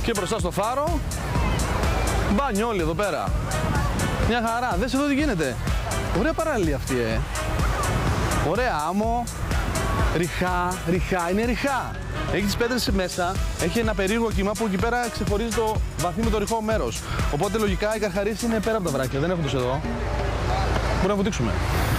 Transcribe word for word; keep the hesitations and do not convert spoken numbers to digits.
Και μπροστά στο φάρο, μπάνιο όλοι εδώ πέρα. Μια χαρά. Δες εδώ τι γίνεται. Ωραία παραλία αυτή, ε. Ωραία άμμο. Ριχά, ριχά, είναι ριχά. Έχει τις πέτρες μέσα, έχει ένα περίεργο κύμα που εκεί πέρα ξεχωρίζει το βαθύ με το ρηχό μέρος. Οπότε λογικά οι καρχαρίες είναι πέρα από τα βράκια, δεν έχουν τους εδώ. Μπορούμε να βουτήξουμε.